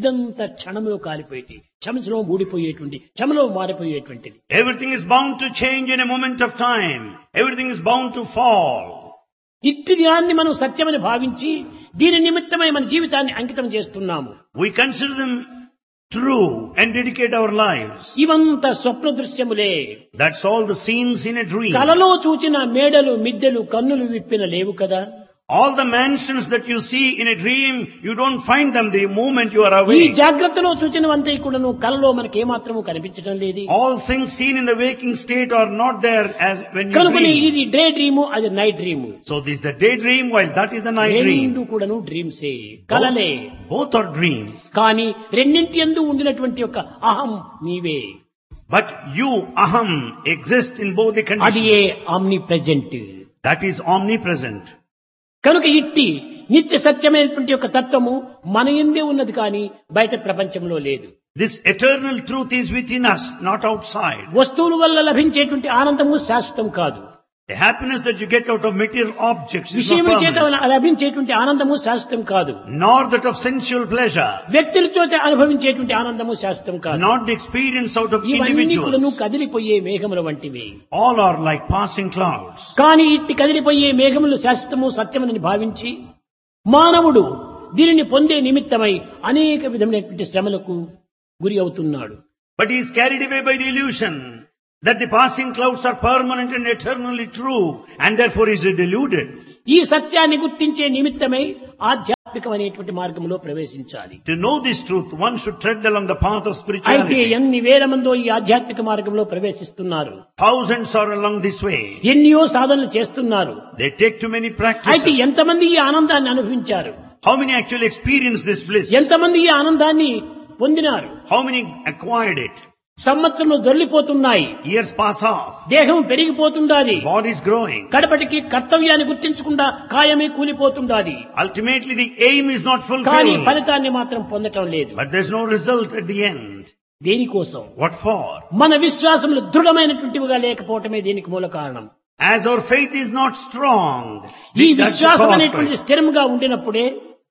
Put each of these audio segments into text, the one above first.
ఇదంతా క్షణంలో కాలిపోయేటి, క్షమలో మూడిపోయేటువంటి, క్షమలో మారిపోయేటువంటిది. Everything is bound to change in a moment of time. Everything is bound to fall. ఇట్టి దాన్ని మనం సత్యమని భావించి దీని నిమిత్తమై మన జీవితాన్ని అంకితం చేస్తున్నాము. We consider them true and dedicate our lives. ఇవంతా స్వప్న దృశ్యములే. That's all the scenes in a dream. కలలో చూచిన మేడలు, మిద్దెలు, కన్నులు విప్పిన లేవు కదా. All the mansions that you see in a dream, you don't find them the moment you are ఈ awake. జాగ్రత్తలో చూచినవంతా కూడాను కలలో మనకి ఏమాత్రము కనిపించడం లేదు. All things seen in the waking state are not there as when you కనుకని dream. ఇది డే డ్రీము, అది night dream. So this is the daydream while that is the night dream. రెండు కూడాను డ్రీమ్సే, కలలే. Both are dreams. కానీ రెండింటి యందు ఉండినటువంటి యొక్క అహం నీవే. But you, aham, exist in both the అది conditions. A omni present. That is omnipresent. కనుక ఇట్టి నిత్య సత్యమైనటువంటి యొక్క తత్వము మన యందే ఉన్నది కానీ బయట ప్రపంచంలో లేదు. This eternal truth is within us, not outside. వస్తువుల వల్ల లభించేటువంటి ఆనందము శాశ్వతం కాదు. The happiness that you get out of material objects is not విషయముల చేత permanent, లభించేటువంటి ఆనందము శాశ్వతం కాదు. nor that of sensual pleasure, వ్యక్తుల చేత అనుభవించేటువంటి ఆనందము శాశ్వతం కాదు. not the experience out of ఇవన్నీ కూడాను individuals. కదిలిపోయే మేఘముల వంటివి. All are like passing clouds. కానీ ఇట్టి కదిలిపోయే మేఘములు శాశ్వతము సత్యమని భావించి మానవుడు దీనిని పొందే నిమిత్తమై అనేక విధమైనటువంటి శ్రమలకు గురి అవుతున్నాడు. But he is carried away by the illusion that the passing clouds are permanent and eternally true, and therefore he is deluded. ఈ సత్యాన్ని గుర్తించే నిమిత్తమై ఆధ్యాత్మికమైనటువంటి మార్గంలో ప్రవేశించాలి. To know this truth, one should tread along the path of అయితే spirituality. ఎన్ని వేల మందో ఈ ఆధ్యాత్మిక మార్గంలో ప్రవేశిస్తున్నారు. Thousands are along this way. ఎన్నో సాధనలు చేస్తున్నారు. They take too many అయితే practices. ఎంతమంది ఈ ఆనందాన్ని అనుభవించారు? How many actually experience this bliss? ఎంతమంది ఈ ఆనందాన్ని పొందినారు? How many acquired it? సంవత్సరంలో దొర్లిపోతున్నాయి. Years pass off. దేహం పెరిగిపోతుండాది. Body is growing. కడపటికి కర్తవ్యాన్ని గుర్తించకుండా కాయమే కూలిపోతుండాది. Ultimately the aim is not కానీ fulfilled. ఫలితాన్ని మాత్రం పొందటం లేదు. But there's no result at the end. దేనికోసం? What for? మన విశ్వాసములు దృఢమైనటువంటివిగా లేకపోవటమే దీనికి మూల కారణం. As our faith is not strong, ఈ that's the విశ్వాసం cause for అనేటువంటిది it. స్థిరంగా ఉండినప్పుడే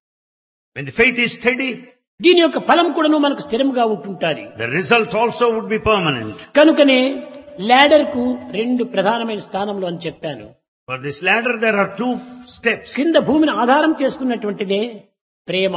When the faith is steady, దీని యొక్క ఫలం కూడాను మనకు స్థిరంగా ఉంటుంటాది. the result also would be permanent. కనుకనే లాడర్ కు రెండు ప్రధానమైన స్థానములు అని చెప్పాను. For this ladder there are two steps. కింద భూమిని ఆధారం చేసుకున్నటువంటిదే ప్రేమ.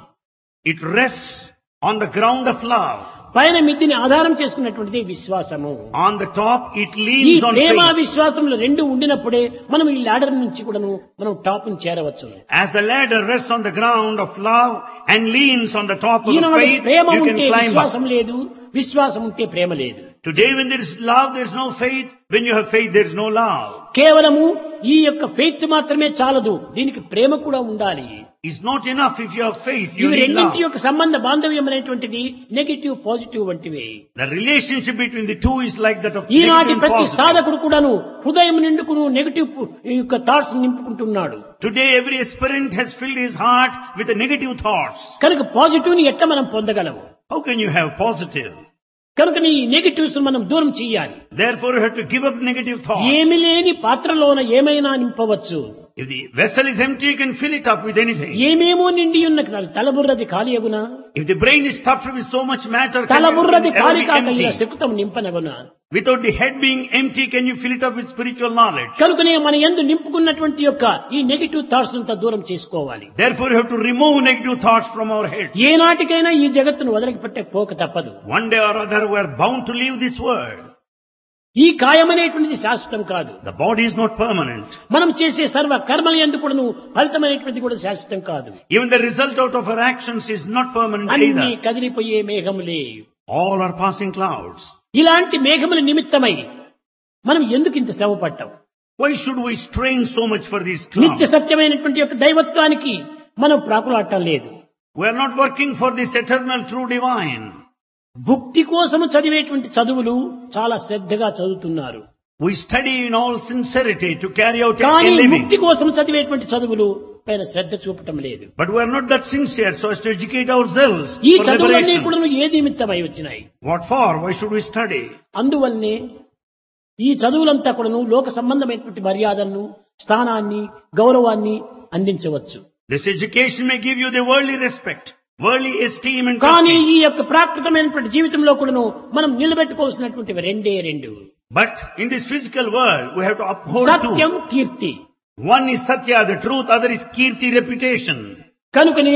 It rests on the ground of love. పైన మిద్దిని ఆధారం చేసుకున్నటువంటిదే విశ్వాసము. On the top it ఈ leans on ప్రేమ faith. విశ్వాసములు రెండు ఉండినప్పుడే మనం ఈ లాడర్ నుంచి కూడాను మనం టాప్ ని చేరవచ్చు. As the ladder rests on the ground of love and leans on the top of the Eenadu faith, Prema you can ఉంటే climb up. విశ్వాసం లేదు, విశ్వాసం ఉంటే ప్రేమ లేదు. Today when there is love, there is no faith. When you have faith, there is no love. కేవలము ఈ యొక్క faith మాత్రమే చాలదు, దీనికి ప్రేమ కూడా ఉండాలి. It's not enough if you have faith, you ఇవి need రెండింటి love. యొక్క సంబంధ బాంధవ్యం అనేటువంటిది negative positive వంటివే. The relationship between the two is like that of ఈనాటి negative and ప్రతి positive. సాధకుడు కూడాను హృదయం నిండుకును నెగటివ్ యొక్క thoughts నింపుకుంటున్నాడు. Today every aspirant has filled his heart with the negative thoughts. కనుక పాజిటివ్ ని ఎట్లా మనం పొందగలము? How can you have positive? కనుక నీ నెగటివ్స్ మనం దూరం చేయాలి. Therefore you have to give up negative thoughts. ఏమి లేని పాత్రలోన ఏమైనా నింపవచ్చు. If the vessel is empty, you can fill it up with anything. ఏమేమో నిండి ఉన్న తలబుర్రది ఖాళీ అగునా? If the brain is stuffed with so much matter, can తలబుర్రది it ever ఖాళీ be కాక ఇలా empty? శకుతం నింపనగునా? Without the head being empty, can you fill it up with spiritual knowledge? కనుకనే మన యందు నింపుకున్నటువంటి యొక్క ఈ నెగటివ్ థాట్స్ అంతా దూరం చేసుకోవాలి. Therefore you have to remove negative thoughts from our heads. ఏనాటికైనా ఈ జగత్తును వదిలిపెట్టే పోక తప్పదు. One day or other we are bound to leave this world. ఈ కాయమనేటువంటిది శాశ్వతం కాదు. The body is not permanent. మనం చేసే సర్వ కర్మల యందు కూడాను ఫలితమైనటువంటిది కూడా శాశ్వతం కాదు. Even the result out of our actions is not permanent అన్ని either. కదిలిపోయే మేఘములే. All are passing clouds. ఇలాంటి మేఘముల నిమిత్తమై మనం ఎందుకు ఇంత శ్రమ పడ్డాం? Why should we strain so much for these నిత్య clouds? సత్యమైనటువంటి యొక్క దైవత్వానికి మనం ప్రాకులాడటం లేదు. We are not working for this eternal true divine. భుక్తి కోసము చదివేటువంటి చదువులు చాలా శ్రద్ధగా చదువుతున్నారు. We study in all sincerity to carry out a కానీ living. ముక్తి కోసం చదివేటువంటి చదువులు పైన శ్రద్ధ చూపటం లేదు. But we are not that sincere so as to educate ourselves ఈ for చదువులన్నీ liberation. కూడా ఏ నిమిత్తమై వచ్చినాయి? What for? Why should we study? అందువల్లనే ఈ చదువులంతా కూడాను లోక సంబంధమైనటువంటి మర్యాదలను, స్థానాన్ని, గౌరవాన్ని అందించవచ్చు. This education may give you the worldly respect. worldly esteem and కానీ prestige. ఈ యొక్క ప్రాకృతమైనటువంటి జీవితంలో కూడాను మనం నిలబెట్టుకోవాల్సినటువంటివి రెండే రెండు. But in this physical world, we have to uphold Satyam two. Keerthi. One is Satya, the truth, other is Kirti, reputation. కనుకనే